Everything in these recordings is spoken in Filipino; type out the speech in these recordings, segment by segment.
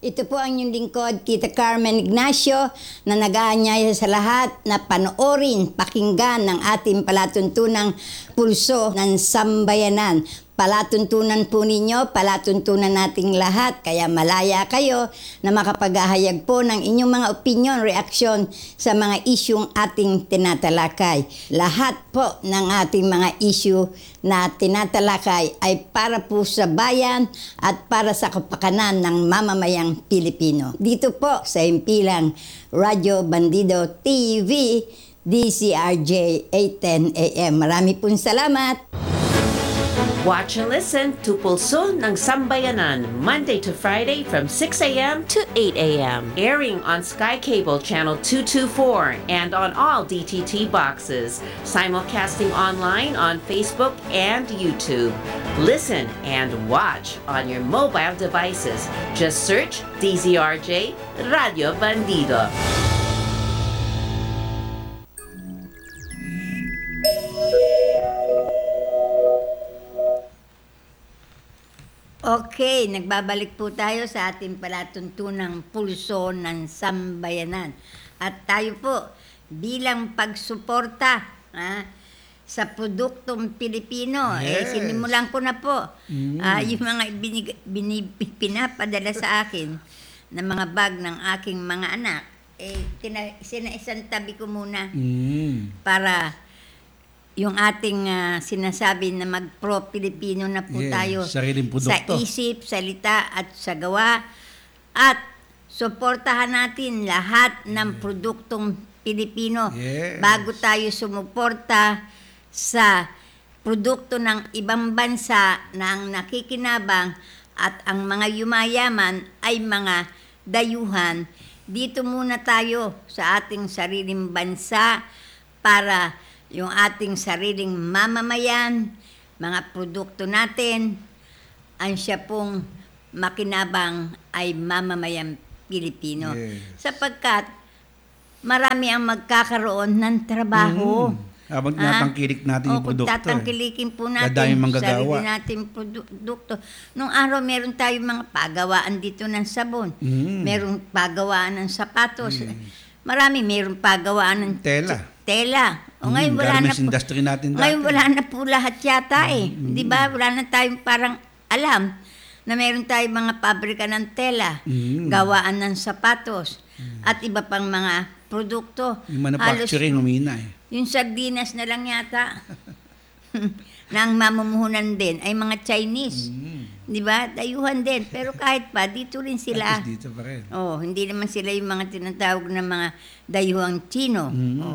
Ito po ang inyong lingkod, Tita Carmen Ignacio, na nag-aanyaya sa lahat na panoorin, pakinggan ng ating palatuntunang pulso ng sambayanan. Palatuntunan po ninyo, palatuntunan nating lahat, kaya malaya kayo na makapaghahayag po ng inyong mga opinion, reaksyon sa mga isyung ating tinatalakay. Lahat po ng ating mga issue na tinatalakay ay para po sa bayan at para sa kapakanan ng mamamayang Pilipino. Dito po sa himpilang Radyo Bandido TV, DCRJ 810 AM. Marami pong salamat! Watch and listen to Pulso ng Sambayanan, Monday to Friday from 6 a.m. to 8 a.m. Airing on Sky Cable Channel 224 and on all DTT boxes. Simulcasting online on Facebook and YouTube. Listen and watch on your mobile devices. Just search DZRJ Radio Bandido. Okay, nagbabalik po tayo sa ating palatuntunang pulso ng sambayanan. At tayo po, bilang pagsuporta sa produktong Pilipino, sinimulan ko na po yung mga pinapadala sa akin na mga bag ng aking mga anak. Sinaisan tabi ko muna para yung ating sinasabi na mag-pro-Pilipino na po tayo sariling produkto. Sa isip, salita at sa gawa. At suportahan natin lahat ng produktong Pilipino bago tayo sumuporta sa produkto ng ibang bansa na ang nakikinabang at ang mga yumayaman ay mga dayuhan. Dito muna tayo sa ating sariling bansa para yung ating sariling mamamayan, mga produkto natin, ang siya pong makinabang ay mamamayan Pilipino. Sapagkat marami ang magkakaroon ng trabaho. Habang tinatangkilik natin yung produkto. Tatangkilikin po natin sarili natin produkto. Nung araw meron tayong mga pagawaan dito ng sabon. Merong pagawaan ng sapatos. Marami meron pagawaan ng tela. O ngayon wala na po. Industry natin ngayon wala na po lahat yata Di ba? Wala na tayong parang alam na meron tayong mga pabrika ng tela, gawaan ng sapatos, at iba pang mga produkto. Yung manufacturing humina Yung sardinas na lang yata na ang mamumuhunan din ay mga Chinese. Di ba? Dayuhan din. Pero kahit pa, dito rin sila. At dito pa rin. Hindi naman sila yung mga tinatawag na mga dayuhang Chino.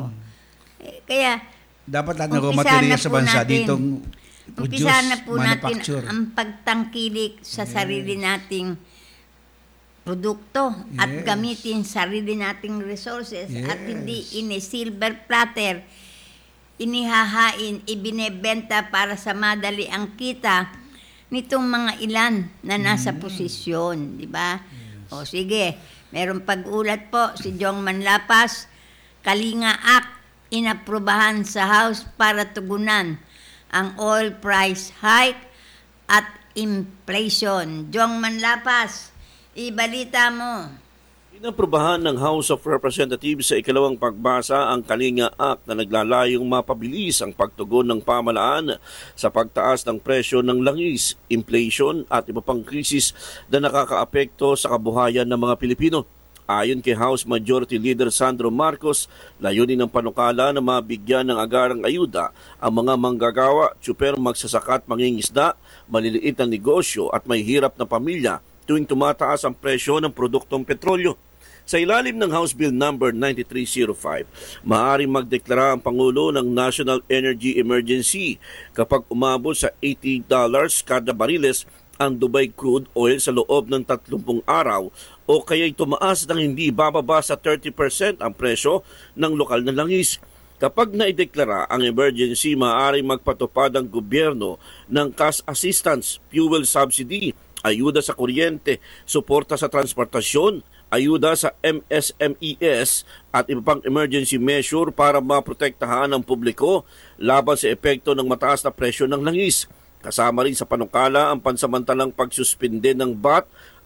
Kaya, dapat lahat ng raw material sa bansa dito produce, na po natin manufacture. ang pagtangkilik sa sarili nating produkto at gamitin sarili nating resources at hindi silver platter inihahain, ibinebenta para sa madali ang kita nitong mga ilan na nasa posisyon, di ba? O sige, merong pag-ulat po si Jong Manlapas, Kalinga Act inaprubahan sa House para tugunan ang oil price hike at inflation. Jong Manlapas, ibalita mo. Inaprubahan ng House of Representatives sa ikalawang pagbasa ang Kalinga Act na naglalayong mapabilis ang pagtugon ng pamahalaan sa pagtaas ng presyo ng langis, inflation at iba pang krisis na nakakaapekto sa kabuhayan ng mga Pilipino. Ayon kay House Majority Leader Sandro Marcos, layunin ng panukala na mabigyan ng agarang ayuda ang mga manggagawa, tsuper, magsasaka at mangingisda, maliliit na negosyo at may hirap na pamilya tuwing tumataas ang presyo ng produktong petrolyo. Sa ilalim ng House Bill No. 9305, maaaring magdeklara ang Pangulo ng National Energy Emergency kapag umabot sa $80 kada bariles ang Dubai crude oil sa loob ng 30 araw o kaya'y tumaas ng hindi bababa sa 30% ang presyo ng lokal na langis. Kapag naideklara ang emergency, maaaring magpatupad ang gobyerno ng cash assistance, fuel subsidy, ayuda sa kuryente, suporta sa transportasyon, ayuda sa MSMES at iba pang emergency measure para maprotektahan ang publiko laban sa epekto ng mataas na presyo ng langis. Kasama rin sa panukala ang pansamantalang pagsuspinde ng VAT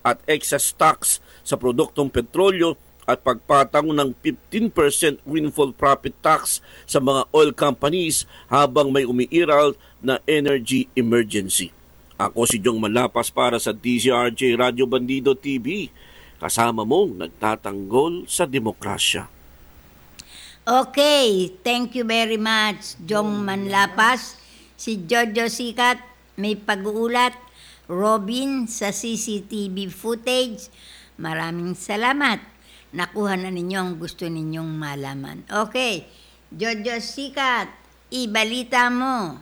at excess tax sa produktong petrolyo at pagpatang ng 15% windfall profit tax sa mga oil companies habang may umiiral na energy emergency. Ako si Jong Malapas para sa DZRJ Radio Bandido TV. Kasama mong nagtatanggol sa demokrasya. Okay, thank you very much, Jong Manlapas. Si Jojo Sikat, may pag-uulat. Robin sa CCTV footage. Maraming salamat. Nakuha na ninyo ang gusto ninyong malaman. Okay, Jojo Sikat, ibalita mo.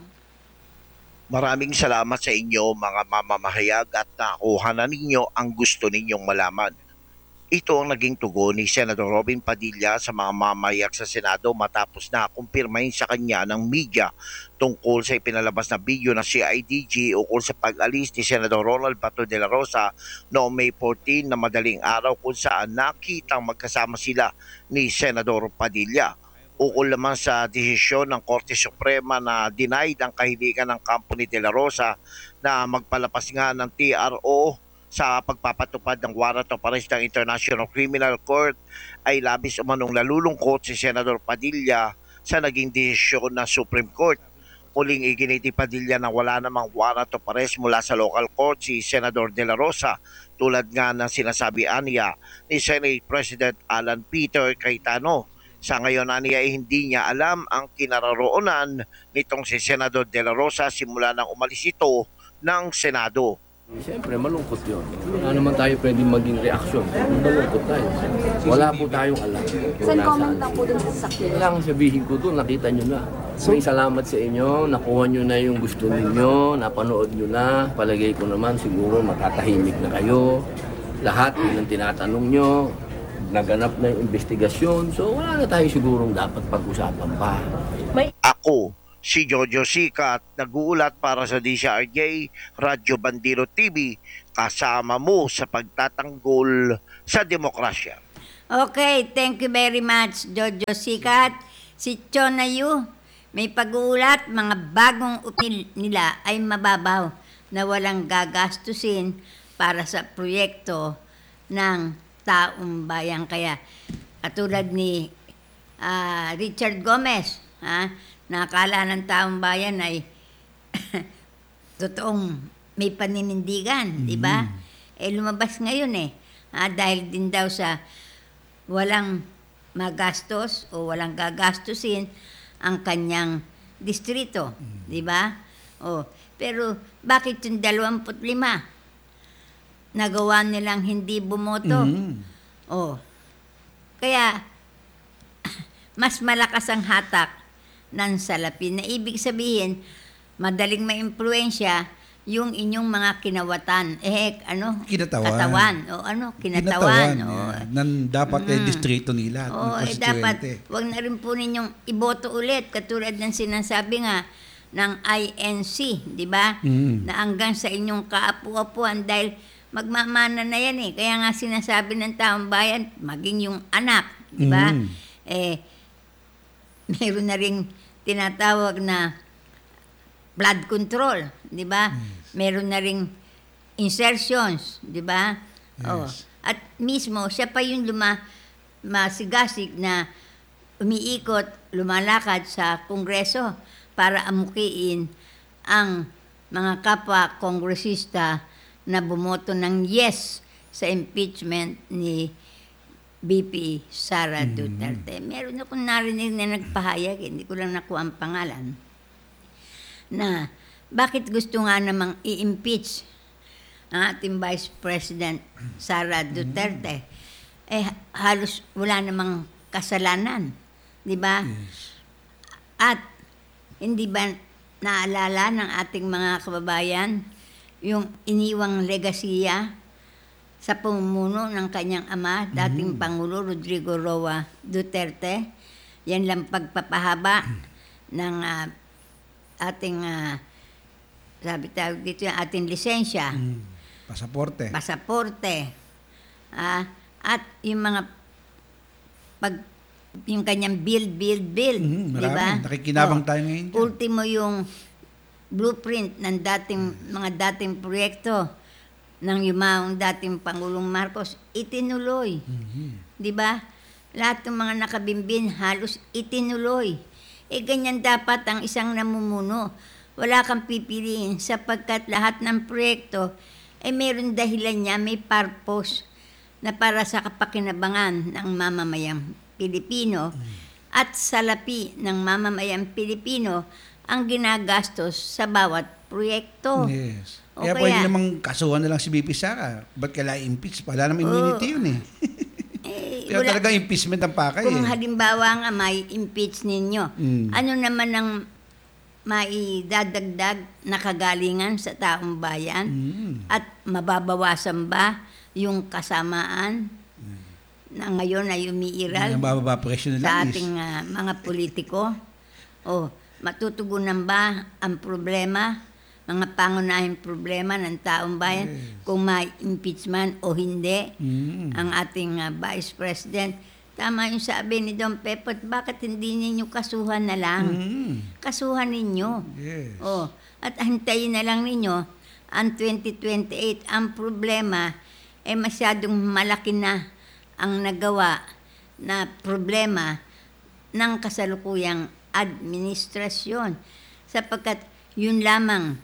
Maraming salamat sa inyo mga mamamahayag at nakuha na ninyo ang gusto ninyong malaman. Ito ang naging tugon ni Senador Robin Padilla sa mga mamamayag sa Senado matapos na kumpirmahin sa kanya ng media tungkol sa ipinalabas na video ng CIDG ukol sa pag-alis ni Senador Ronald Bato de la Rosa noong May 14 na madaling araw kung saan nakitang magkasama sila ni Senador Padilla. Ukol naman sa desisyon ng Korte Suprema na denied ang kahilingan ng kampo ni de la Rosa na magpalapas nga ng TRO sa pagpapatupad ng warrant of arrest ng International Criminal Court, ay labis umanong nalulungkot si Senador Padilla sa naging desisyon ng Supreme Court. Muling iginiti Padilla na wala namang warrant of arrest mula sa local court si Senador de la Rosa, tulad nga ng sinasabi niya ni Senate President Alan Peter Cayetano. Sa ngayon niya ay hindi niya alam ang kinaroroonan nitong si Senador de la Rosa simula nang umalis ito ng Senado. Siyempre, malungkot yun. Wala naman tayo pwedeng maging reaksyon. Malungkot tayo. Wala po tayong alam. Saan comment lang po dun sa sasakyan? Kailangan sabihin ko doon, nakita nyo na. May salamat sa inyo, nakuha nyo na yung gusto ninyo, napanood nyo na. Palagay ko naman siguro matatahimik na kayo. Lahat yun ang tinatanong nyo. Naganap na yung investigasyon. So wala na tayo sigurong dapat pag-usapan pa. Ako, si Jojo Sikat, nag-uulat para sa DZRJ Radio Bandido TV, kasama mo sa pagtatanggol sa demokrasya. Okay, thank you very much, Jojo Sikat. Si Chona Yu, may pag-uulat, mga bagong upil nila ay mababaw na walang gagastusin para sa proyekto ng taong bayan. Kaya, katulad ni Richard Gomez, nakakala ng taong bayan ay totoong may paninindigan, di ba? Lumabas ngayon dahil din daw sa walang magastos o walang gagastusin ang kanyang distrito, di ba? Pero bakit yung 25 nagawa nilang hindi bumoto? Kaya mas malakas ang hatak ng salapi, na ibig sabihin madaling maimpluwensya yung inyong mga kinawatan. Katawan. Kinatawan. Nan dapat distrito nila. Dapat, wag na rin po ninyong iboto ulit. Katulad ng sinasabi nga ng INC, di ba? Na hanggang sa inyong kaapu-apuan dahil magmamana na yan Kaya nga sinasabi ng taong bayan, maging yung anak, di ba? Mayroon na ring tinatawag na blood control, di ba? Meron na ring insertions, di ba? Yes. At mismo, siya pa yung masigasig na umiikot, lumalakad sa Kongreso para amukiin ang mga kapwa kongresista na bumoto ng yes sa impeachment ni BP Sara Duterte. Meron akong narinig na nagpahayag, hindi ko lang nakuha ang pangalan, na bakit gusto nga namang i-impeach ang ating Vice President Sara Duterte. Halos wala namang kasalanan, di ba? Yes. At hindi ba naalala ng ating mga kababayan yung iniwang legasiya sa pamumuno ng kanyang ama, dating Pangulo Rodrigo Roa Duterte? Yan lang pagpapahaba ng ating sabi tawag dito yung ating lisensya, pasaporte, at yung mga yung kanyang build, di ba? Nakikinabang tayo ngayon dyan. Ultimo yung blueprint ng mga dating proyekto ng yumaong dating Pangulong Marcos, itinuloy. Di ba? Lahat ng mga nakabimbin, halos itinuloy. Ganyan dapat ang isang namumuno. Wala kang pipiliin sapagkat lahat ng proyekto mayroon dahilan niya, may purpose na para sa kapakinabangan ng mamamayang Pilipino at salapi ng mamamayang Pilipino ang ginagastos sa bawat proyekto. Yes. O Kaya pwede namang kasuhan na lang si BP Sara. Ba't kailangan impeach? Wala namang immunity yun eh. Kaya talagang impeachment ang pakay Kung eh. halimbawa nga may impeach ninyo, ano naman ang maidadagdag na kagalingan sa taong bayan? At mababawasan ba yung kasamaan na ngayon ay umiiral Yung bababa presyo sa na lang ating mga politiko? O matutugunan ba ang problema, mga pangunahing problema ng taong bayan kung may impeachment o hindi? Ang ating Vice President, tama yung sabi ni Don Pepot, bakit hindi ninyo kasuhan na lang? Kasuhan ninyo. Yes. At hintayin na lang ninyo ang 2028. Ang problema masyadong malaki na ang nagawa na problema ng kasalukuyang administrasyon. Sapagkat yun lamang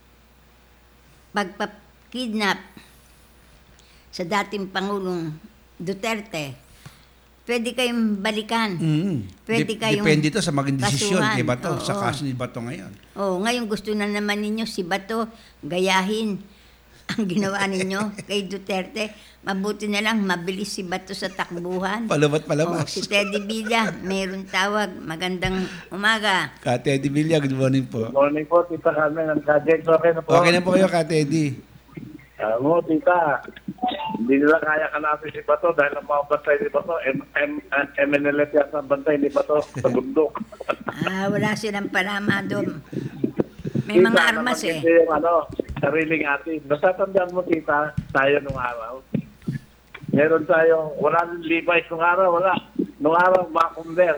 pagpapkidnap sa dating Pangulong Duterte, pwede kayong balikan. Pwede kayong Depende to sa maging desisyon kasuhan. kay Bato, sa Oo. kaso ni Bato ngayon. Ngayon gusto na naman ninyo si Bato gayahin ang ginawa ninyo kay Duterte. Mabuti na lang mabilis si Bato sa takbuhan. Palabat palabas. Si Teddy Villa, mayroon tawag. Magandang umaga. Ka Teddy Villa, good morning po. Morning po, Tita Carmen. Ang project okay na po. Okay na po kayo, Ka Teddy. Tita, hindi nila kaya kanapin si Bato dahil ang mga bantay ni Bato, MNLF yata ang bantay ni Bato sa bundok. Wala silang panama doon. May mga armas eh. Yung sariling atin. Basta tandaan mo, Tita, tayo nung araw. Meron tayong, wala ng Levi's nung araw, wala. Nung araw, Macumber.